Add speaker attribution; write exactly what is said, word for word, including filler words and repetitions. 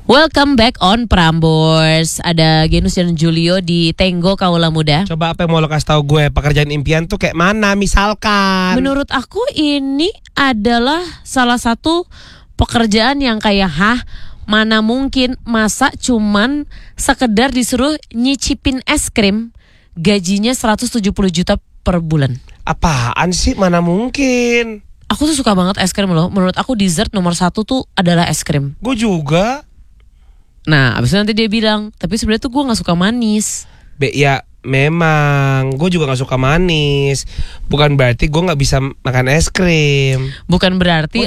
Speaker 1: Welcome back on Prambors. Ada Genus dan Julio di Tenggo Kaula Muda.
Speaker 2: Coba apa yang mau lo kasih tahu gue, pekerjaan impian tuh kayak mana misalkan?
Speaker 1: Menurut aku ini adalah salah satu pekerjaan yang kayak hah, mana mungkin masa cuman sekedar disuruh nyicipin es krim, gajinya seratus tujuh puluh juta per bulan.
Speaker 2: Apaan sih, mana mungkin?
Speaker 1: Aku tuh suka banget es krim loh. Menurut aku dessert nomor satu tuh adalah es krim.
Speaker 2: Gue juga.
Speaker 1: Nah abis itu nanti dia bilang, tapi sebenarnya tuh gue gak suka manis.
Speaker 2: Be, ya memang gue juga gak suka manis. Bukan berarti gue gak bisa makan es krim.
Speaker 1: Bukan berarti